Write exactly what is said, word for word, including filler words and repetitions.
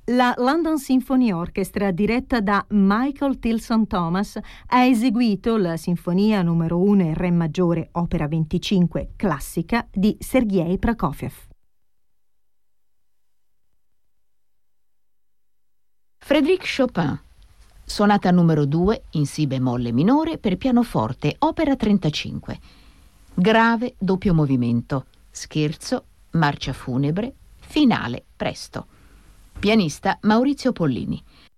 La London Symphony Orchestra, diretta da Michael Tilson Thomas, ha eseguito la Sinfonia numero uno in Re maggiore, opera venticinque, classica, di Sergei Prokofiev. Frédéric Chopin, sonata numero due in si bemolle minore per pianoforte, opera trentacinque. Grave doppio movimento, scherzo, marcia funebre, finale presto. Pianista Maurizio Pollini.